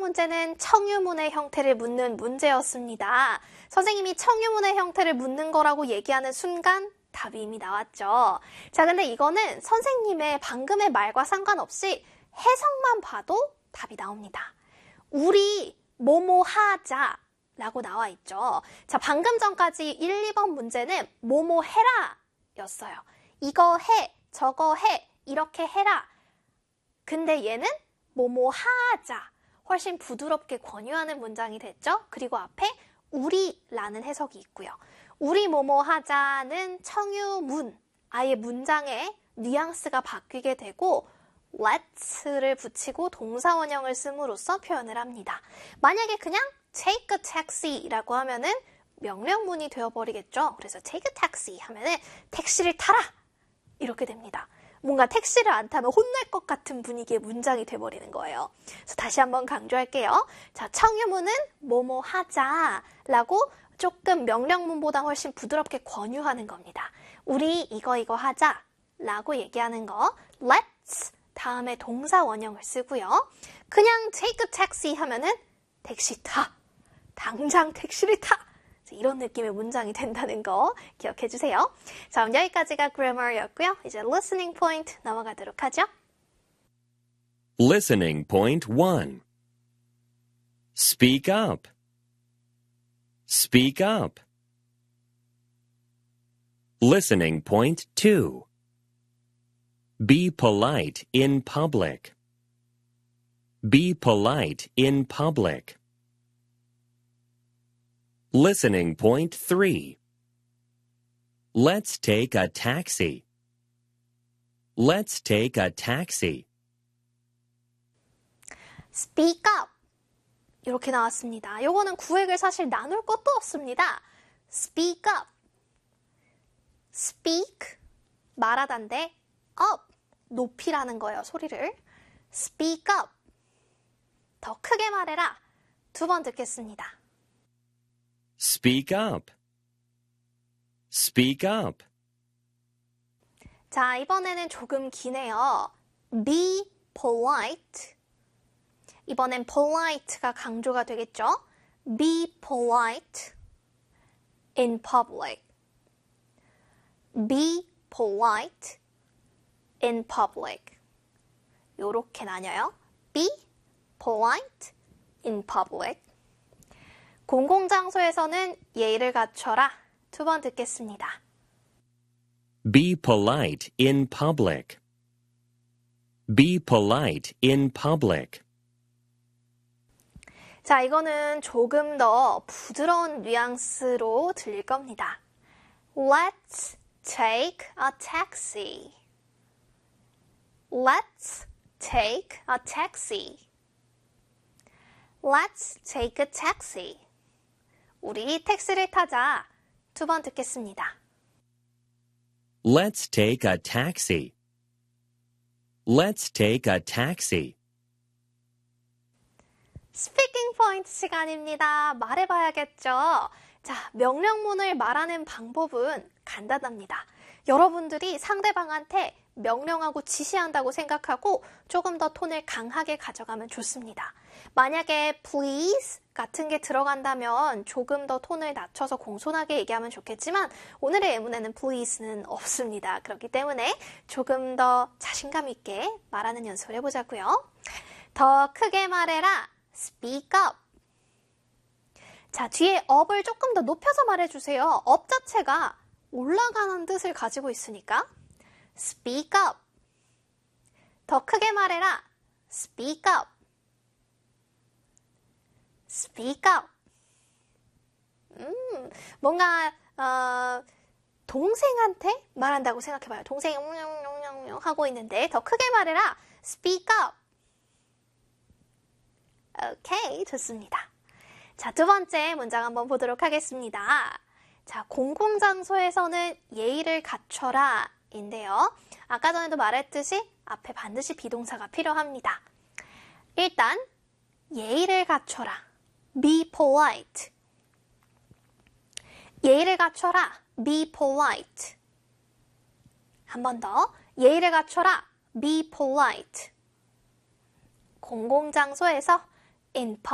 문제는 청유문의 형태를 묻는 문제였습니다. 선생님이 청유문의 형태를 묻는 거라고 얘기하는 순간 답이 이미 나왔죠. 자, 근데 이거는 선생님의 방금의 말과 상관없이 해석만 봐도 답이 나옵니다. 우리 뭐뭐 하자 라고 나와 있죠. 자, 방금 전까지 1, 2번 문제는 뭐뭐 해라 였어요. 이거 해, 저거 해, 이렇게 해라. 근데 얘는 뭐뭐 하자. 훨씬 부드럽게 권유하는 문장이 됐죠. 그리고 앞에 우리라는 해석이 있고요. 우리 뭐뭐 하자는 청유문, 아예 문장의 뉘앙스가 바뀌게 되고 let's를 붙이고 동사원형을 씀으로써 표현을 합니다. 만약에 그냥 take a taxi라고 하면은 명령문이 되어버리겠죠. 그래서 take a taxi 하면은 택시를 타라 이렇게 됩니다. 뭔가 택시를 안 타면 혼날 것 같은 분위기의 문장이 돼버리는 거예요. 그래서 다시 한번 강조할게요. 자, 청유문은 뭐뭐 하자라고 조금 명령문보다 훨씬 부드럽게 권유하는 겁니다. 우리 이거 하자라고 얘기하는 거 let's 다음에 동사 원형을 쓰고요. 그냥 take a taxi 하면은 택시 타. 당장 택시를 타. 이런 느낌의 문장이 된다는 거 기억해 주세요. 자, 그럼 여기까지가 grammar였고요. 이제 listening point 넘어가도록 하죠. Listening point 1. Speak up. Speak up. Listening point 2. Be polite in public. Be polite in public. Listening point 3. Let's take a taxi. Let's take a taxi. Speak up. 이렇게 나왔습니다. 요거는 구획을 사실 나눌 것도 없습니다. Speak up. Speak, 말하다인데 up, 높이라는 거예요, 소리를. Speak up. 더 크게 말해라. 2번 듣겠습니다. Speak up. Speak up. 자, 이번에는 조금 기네요. Be polite. 이번엔 polite가 강조가 되겠죠? Be polite in public. Be polite in public. 요렇게 나뉘어요. Be polite in public. 공공장소에서는 예의를 갖춰라. 2번 듣겠습니다. Be polite in public. Be polite in public. 자, 이거는 조금 더 부드러운 뉘앙스로 들릴 겁니다. Let's take a taxi. Let's take a taxi. Let's take a taxi. 우리 택시를 타자. 2번 듣겠습니다. Let's take a taxi. Let's take a taxi. 스피킹 포인트 시간입니다. 말해봐야겠죠. 자, 명령문을 말하는 방법은 간단합니다. 여러분들이 상대방한테 명령하고 지시한다고 생각하고 조금 더 톤을 강하게 가져가면 좋습니다. 만약에 please 같은 게 들어간다면 조금 더 톤을 낮춰서 공손하게 얘기하면 좋겠지만 오늘의 예문에는 please는 없습니다. 그렇기 때문에 조금 더 자신감 있게 말하는 연습을 해보자고요. 더 크게 말해라. Speak up. 자, 뒤에 up을 조금 더 높여서 말해주세요. up 자체가 올라가는 뜻을 가지고 있으니까 Speak up. 더 크게 말해라. Speak up. Speak up. 뭔가 동생한테 말한다고 생각해봐요. 동생이 하고 있는데 더 크게 말해라. Speak up. 오케이, 좋습니다. 자, 2번째 문장 한번 보도록 하겠습니다. 자, 공공장소에서는 예의를 갖춰라 인데요. 아까 전에도 말했듯이 앞에 반드시 비동사가 필요합니다. 일단 예의를 갖춰라. Be polite. 예의를 갖춰라. Be polite. 한 번 더. 예의를 갖춰라. Be polite. 공공장소에서 in